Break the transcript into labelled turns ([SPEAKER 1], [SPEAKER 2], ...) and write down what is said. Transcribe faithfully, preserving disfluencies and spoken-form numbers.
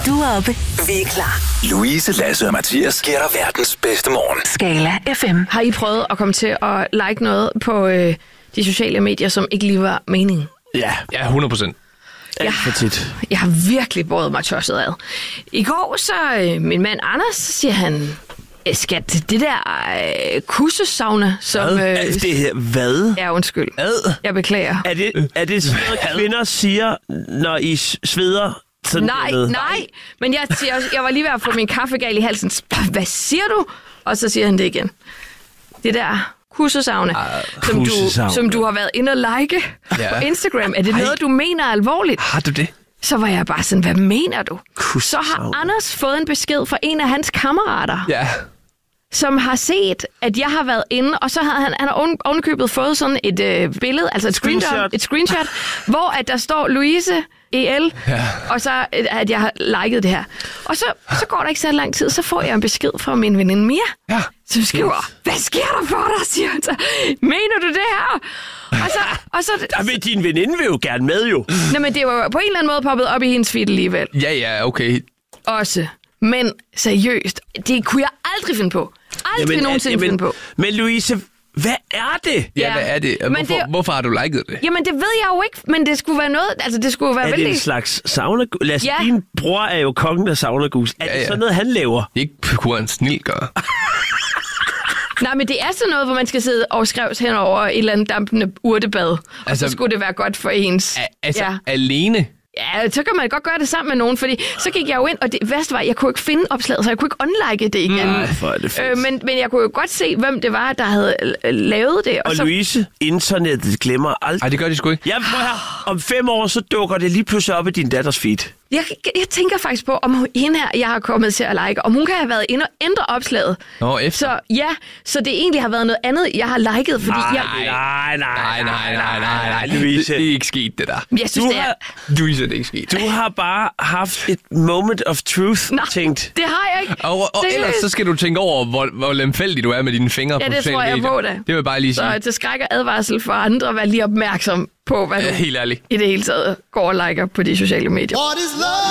[SPEAKER 1] Du er oppe. Vi er klar.
[SPEAKER 2] Louise, Lasse og Mathias giver dig verdens bedste morgen.
[SPEAKER 1] Skala F M.
[SPEAKER 3] Har I prøvet at komme til at like noget på øh, de sociale medier, som ikke lige var meningen?
[SPEAKER 4] Ja,
[SPEAKER 5] Ja, hundrede procent.
[SPEAKER 4] alt for tit.
[SPEAKER 3] Jeg har virkelig båret mig tosset ad. I går så øh, min mand Anders, siger han, skat, det der øh, kussesauna, som... Øh,
[SPEAKER 4] Altså, det her, hvad?
[SPEAKER 3] ja, undskyld.
[SPEAKER 5] Ad.
[SPEAKER 3] Jeg beklager.
[SPEAKER 4] Er det, er det sådan noget, kvinder siger, når I s- sveder? Sådan
[SPEAKER 3] Nej,
[SPEAKER 4] noget?
[SPEAKER 3] nej. Men jeg, siger, også- jeg var lige ved at få min kaffegal i halsen. Hvad siger du? Og så siger han det igen. Det der kussesauna, som, du,
[SPEAKER 4] kussesauna.
[SPEAKER 3] som du har været inde og like
[SPEAKER 5] Ja.
[SPEAKER 3] på Instagram. Er det noget, du mener alvorligt?
[SPEAKER 5] Har du det?
[SPEAKER 3] Så var jeg bare sådan, hvad mener du? Så
[SPEAKER 4] Kussesauna.
[SPEAKER 3] har Anders fået en besked fra en af hans kammerater,
[SPEAKER 5] Ja.
[SPEAKER 3] som har set, at jeg har været inde, og så har han, han har oven, ovenkøbet fået sådan et øh, billede, altså et screenshot,
[SPEAKER 4] Screenshot.
[SPEAKER 3] et screenshot hvor at der står Louise E L,
[SPEAKER 5] Ja.
[SPEAKER 3] og så øh, at jeg har liket det her. Og så, så går der ikke så lang tid, så får jeg en besked fra min veninde Mia,
[SPEAKER 5] Ja.
[SPEAKER 3] som skriver, hvad sker der for dig, siger han så. Mener du det her? Og så, og så,
[SPEAKER 4] Jamen, din veninde vil jo gerne med, jo.
[SPEAKER 3] nej, men det var jo på en eller anden måde poppet op i hendes feed alligevel.
[SPEAKER 5] Ja, ja, okay.
[SPEAKER 3] Også. Men seriøst, det kunne jeg aldrig finde på. Aldrig jamen, nogensinde finde på.
[SPEAKER 4] Men Louise, hvad er det?
[SPEAKER 5] Ja,
[SPEAKER 3] Ja.
[SPEAKER 5] hvad er det?
[SPEAKER 3] Men
[SPEAKER 5] Hvorfor,
[SPEAKER 3] det-
[SPEAKER 5] hvorfor har du liket det?
[SPEAKER 3] Jamen, det ved jeg jo ikke, men det skulle være noget, altså det skulle være
[SPEAKER 4] Er det
[SPEAKER 3] vældig...
[SPEAKER 4] en slags saunagus? Lad os,
[SPEAKER 3] Ja.
[SPEAKER 4] din bror er jo kongen af saunagus. Er
[SPEAKER 5] Ja,
[SPEAKER 4] det
[SPEAKER 5] ja.
[SPEAKER 4] sådan noget, han laver?
[SPEAKER 5] Det ikke kunne en snil gøre.
[SPEAKER 3] Nej, men det er sådan noget, hvor man skal sidde og skrives hen over et eller andet dampende urtebad. Og
[SPEAKER 5] Altså-
[SPEAKER 3] så skulle det være godt for ens...
[SPEAKER 5] A- altså,
[SPEAKER 3] ja.
[SPEAKER 5] alene?
[SPEAKER 3] Ja, så kan man godt gøre det sammen med nogen, fordi så gik jeg jo ind, og det værste var, at jeg kunne ikke finde opslaget, så jeg kunne ikke unlike det igen.
[SPEAKER 4] Nej, hvor er det fedt.
[SPEAKER 3] Øh, men, men jeg kunne jo godt se, hvem det var, der havde øh, lavet det.
[SPEAKER 4] Og
[SPEAKER 3] så,
[SPEAKER 4] Louise, internettet glemmer aldrig.
[SPEAKER 5] Nej, det gør de sgu ikke.
[SPEAKER 4] Ja, prøv her. Om fem år, så dukker det lige pludselig op i din datters feed.
[SPEAKER 3] jeg, jeg tænker faktisk på, om hun- hende her, jeg har kommet til at like, om hun kan have været inde og ændre opslaget.
[SPEAKER 5] Nå, efter.
[SPEAKER 3] Så ja, så det egentlig har været noget andet, jeg har liket, fordi jeg,
[SPEAKER 4] nej, nej,
[SPEAKER 5] Nej, nej, nej, nej, nej.
[SPEAKER 4] Louise.
[SPEAKER 5] Det, det er ikke sket, det der.
[SPEAKER 3] jeg synes,
[SPEAKER 4] Du
[SPEAKER 3] det er...
[SPEAKER 4] har,
[SPEAKER 5] Louise, det er ikke sket.
[SPEAKER 4] du har bare haft et moment of truth,
[SPEAKER 3] Nej,
[SPEAKER 4] tænkt.
[SPEAKER 3] det har jeg ikke.
[SPEAKER 5] Og, og
[SPEAKER 3] Seriøst.
[SPEAKER 5] ellers så skal du tænke over, hvor, hvor lemfældig du er med dine fingre
[SPEAKER 3] Ja,
[SPEAKER 5] på
[SPEAKER 3] det
[SPEAKER 5] sociale
[SPEAKER 3] tror jeg
[SPEAKER 5] medier.
[SPEAKER 3] på da.
[SPEAKER 5] Det vil jeg bare lige sige.
[SPEAKER 3] Så til skræk og advarsel for andre, vær lige opmærksom på, hvad du
[SPEAKER 5] Ja, helt ærligt.
[SPEAKER 3] i det hele taget går og liker på de sociale medier.